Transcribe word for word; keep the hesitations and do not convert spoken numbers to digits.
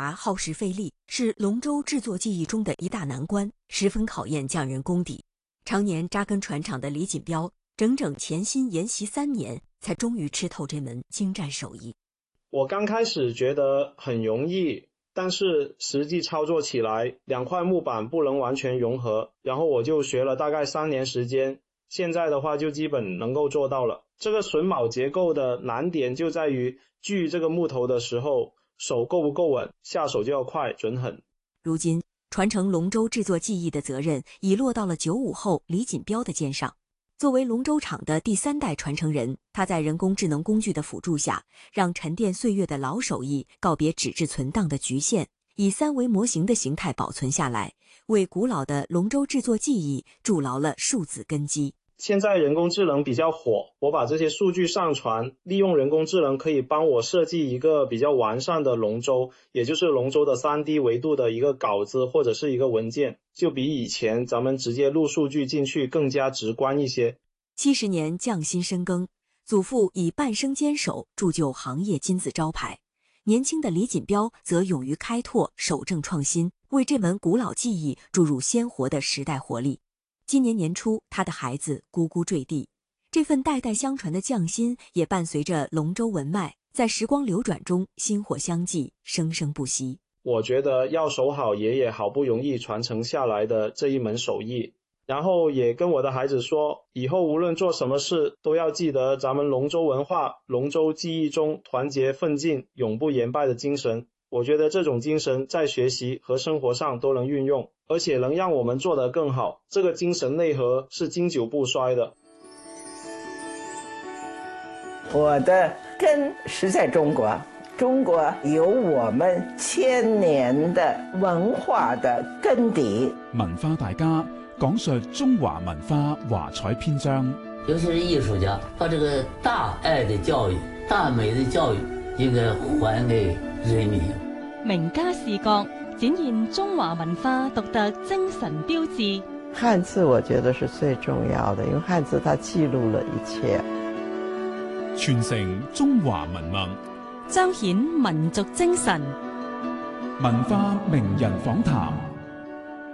杂、耗时费力，是龙舟制作技艺中的一大难关，十分考验匠人功底。常年扎根船厂的李锦标，整整潜心研习三年，才终于吃透这门精湛手艺。 我刚开始觉得很容易，但是实际操作起来，两块木板不能完全融合，然后我就学了大概三年时间，现在的话就基本能够做到了。这个榫卯结构的难点就在于锯这个木头的时候，手够不够稳，下手就要快准狠。 如今，传承龙舟制作技艺的责任已落到了九五后李锦标的肩上。作为龙舟厂的第三代传承人，他在人工智能工具的辅助下，让沉淀岁月的老手艺告别纸质存档的局限，以三维模型的形态保存下来，为古老的龙舟制作技艺筑牢了数字根基。 现在人工智能比较火，我把这些数据上传，利用人工智能可以帮我设计一个比较完善的龙舟，也就是龙舟的 三 D 维度的一个稿子或者是一个文件，就比以前咱们直接录数据进去更加直观一些。 七十年匠心深耕，祖父以半生坚守铸就行业金字招牌，年轻的李锦标则勇于开拓，守正创新，为这门古老技艺注入鲜活的时代活力。今年年初，他的孩子咕咕坠地，这份代代相传的匠心也伴随着龙舟文脉，在时光流转中薪火相继，生生不息。 我觉得要守好爷爷好不容易传承下来的这一门手艺，然后也跟我的孩子说，以后无论做什么事，都要记得咱们龙舟文化、龙舟技艺中团结奋进、永不言败的精神。我觉得这种精神在学习和生活上都能运用，而且能让我们做得更好。这个精神内核是经久不衰的。 我的根是在中国，中國有我們千年的文化的根底。 文化大家講述中華文化華彩篇章。 尤其是藝術家，把這個大愛的教育、大美的教育應該還給人民。 名家視覺展現中華文化獨特精神標誌。 漢字我覺得是最重要的，因為漢字它記錄了一切， 傳承中華文脈， 彰顯民族精神。 文化名人訪談。